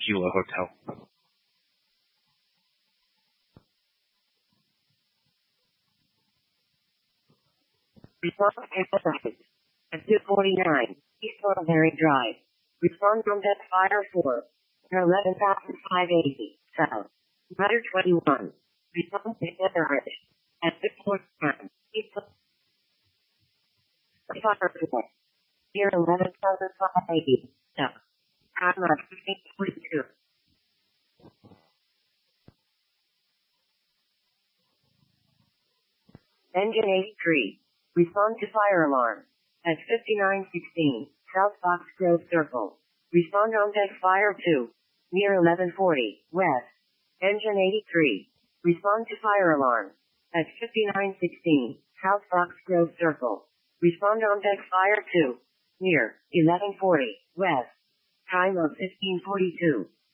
Kilo Hotel. Respond emphasized. At 249, East Thornberry Drive. Respond from deck fire 4. 11,580, south. Matter 21. Respond emphasized. At 649, East fire 4. Near 11,580, south. Time of 1542. Engine 83. Respond to fire alarm. At 5916, South Fox Grove Circle. Respond on deck fire 2. Near 1140, west. Engine 83. Respond to fire alarm. At 5916, South Fox Grove Circle. Respond on deck fire 2. Near 1140, west. Time of 1542.